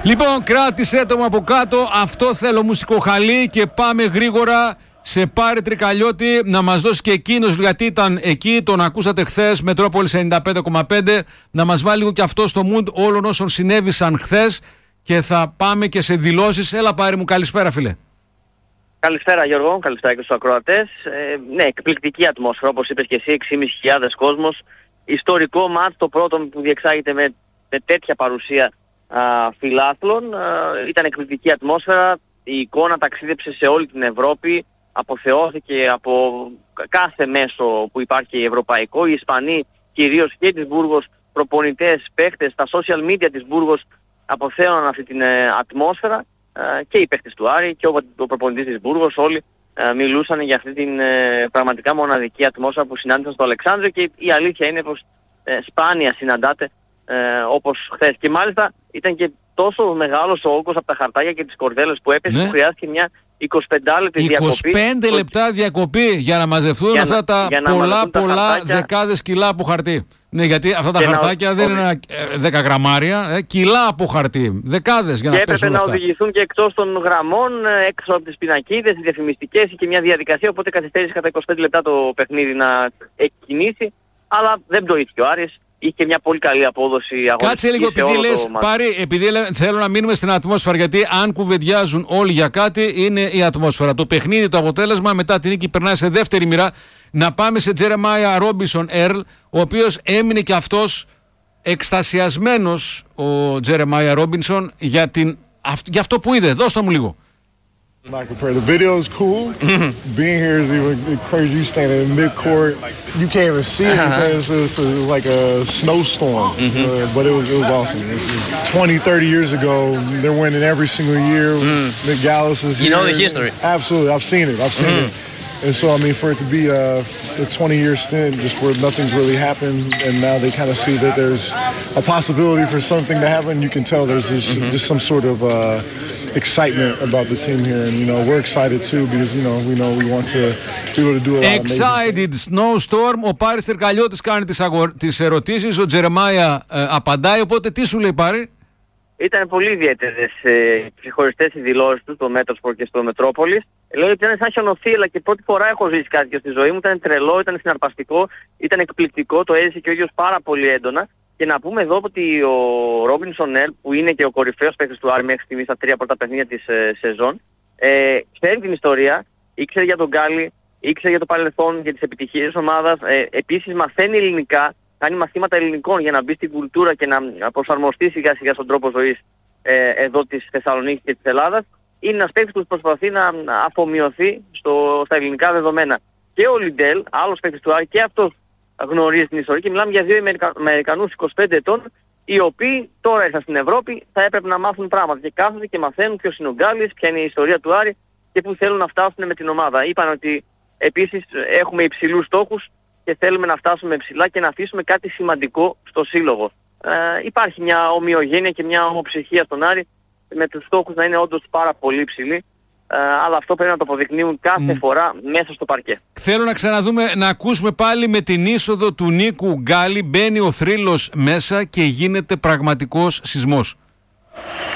Λοιπόν, κράτησέ το από κάτω. Αυτό θέλω, μουσικοχαλί, και πάμε γρήγορα σε Πάρη Τρικαλιώτη να μας δώσει και εκείνος, γιατί ήταν εκεί, τον ακούσατε χθες, Μετρόπολης 95,5, να μας βάλει λίγο και αυτό στο mood όλων όσων συνέβησαν χθες, και θα πάμε και σε δηλώσεις. Έλα Πάρη μου, καλησπέρα φίλε. Καλησπέρα Γιώργο, καλησπέρα και στους ακροατές. Ναι, εκπληκτική ατμόσφαιρα, όπως είπες και εσύ, 6.500 κόσμος. Ιστορικό μάτς, το πρώτο που διεξάγεται με τέτοια παρουσία φιλάθλων. Ήταν εκπληκτική ατμόσφαιρα, η εικόνα ταξίδεψε σε όλη την Ευρώπη, αποθεώθηκε από κάθε μέσο που υπάρχει ευρωπαϊκό. Οι Ισπανοί, κυρίως και της Μπούργος, προπονητές, παίχτες, τα social media της Μπούργος αποθέωναν αυτή την ατμόσφαιρα, και οι παίχτες του Άρη και ο προπονητής της Μπούργος, όλοι μιλούσαν για αυτή την πραγματικά μοναδική ατμόσφαιρα που συνάντησαν στο Αλεξάνδριο, και η αλήθεια είναι πως σπάνια συναντάτε όπως χθες. Και μάλιστα ήταν και τόσο μεγάλος ο όγκος από τα χαρτάκια και τις κορδέλες που έπεσε, που χρειάστηκε μια 25 λεπτή διακοπή. 25 λεπτά διακοπή για να μαζευτούν αυτά τα πολλά δεκάδες κιλά από χαρτί. Ναι, γιατί αυτά τα χαρτάκια δεν είναι 10 γραμμάρια, κιλά από χαρτί. Δεκάδες για να πέσουν αυτά. Και έπρεπε να οδηγηθούν και εκτός των γραμμών, έξω από τις πινακίδες, τις διαφημιστικές, και μια διαδικασία, οπότε καθυστέρησε κατά 25 λεπτά το παιχνίδι να εκκινήσει. Αλλά δεν πτωήθηκε ο Άρης. Είχε μια πολύ καλή απόδοση αγωνιστική. Κάτσε λίγο, επειδή λες, Πάρη, επειδή θέλω να μείνουμε στην ατμόσφαιρα, γιατί αν κουβεντιάζουν όλοι για κάτι, είναι η ατμόσφαιρα. Το παιχνίδι, το αποτέλεσμα, μετά την νίκη περνάει σε δεύτερη μοίρα. Να πάμε σε Τζερεμάια Ρόμπινσον Ερλ, ο οποίος έμεινε και αυτός εκστασιασμένος, ο Τζερεμάια Ρόμπινσον, για αυτό που είδε. Δώσ' το μου λίγο. Not compared. The video is cool. Being here is even crazy. You standing in mid-court, you can't even see it because it's like a snowstorm. But it was awesome. It was 20, 30 years ago, they're winning every single year. Nick Gallis is here. You know the history. Absolutely, I've seen it. And so, I mean, for it to be a 20-year stint just where nothing's really happened, and now they kind of see that there's a possibility for something to happen, you can tell there's just some sort of excitement about the team here, and we're excited too because we want to be able to do a lot. Excited snowstorm. Ο Πάρης Τρικαλιώτης κάνει τις ερωτήσεις, ο Τζερεμάια απαντάει, οπότε τι σου λέει Πάρη? Ήταν πολύ ιδιαίτερες ξεχωριστές οι δηλώσεις του στο Μέτροσπορ και στο Μετρόπολης. Λέει ότι ήταν σαν χιονοθύλα και πρώτη φορά έχω ζήσει κάτι και στη ζωή μου. Ήταν τρελό, ήταν συναρπαστικό, ήταν εκπληκτικό, το έζησε και ο ίδιος πάρα πολύ έντονα. Και να πούμε εδώ ότι ο Ρόμπινσον Ερλ, που είναι και ο κορυφαίος παίκτης του Άρη μέχρι στιγμής στα 3 πρώτα παιχνίδια της σεζόν, ξέρει την ιστορία, ήξερε για τον Γκάλι, ήξερε για το παρελθόν, για τις επιτυχίες της ομάδας. Επίσης μαθαίνει ελληνικά, κάνει μαθήματα ελληνικών για να μπει στην κουλτούρα και να προσαρμοστεί σιγά σιγά στον τρόπο ζωής εδώ της Θεσσαλονίκης και της Ελλάδας. Είναι ένας παίκτης που προσπαθεί να αφομοιωθεί στα ελληνικά δεδομένα. Και ο Λιντέλ, άλλος παίκτης του Άρη, και αυτός γνωρίζει την ιστορία, και μιλάμε για δύο Αμερικανούς 25 ετών, οι οποίοι τώρα ήρθαν στην Ευρώπη, θα έπρεπε να μάθουν πράγματα, και κάθονται και μαθαίνουν ποιος είναι ο Γκάλης, ποια είναι η ιστορία του Άρη και πού θέλουν να φτάσουν με την ομάδα. Είπαν ότι επίσης έχουμε υψηλούς στόχους και θέλουμε να φτάσουμε ψηλά και να αφήσουμε κάτι σημαντικό στο σύλλογο. Υπάρχει μια ομοιογένεια και μια ομοψυχία στον Άρη, με τους στόχους να είναι όντως πάρα πολύ ψηλοί. Αλλά αυτό πρέπει να το αποδεικνύουν κάθε φορά μέσα στο παρκέ. Θέλω να ξαναδούμε, να ακούσουμε πάλι με την είσοδο του Νίκου Γκάλη. Μπαίνει ο θρύλος μέσα και γίνεται πραγματικός σεισμός.